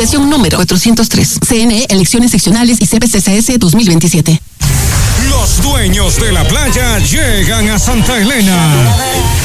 Inscripción número 403. CNE, elecciones seccionales y CPCCS 2027. Los dueños de la playa llegan a Santa Elena.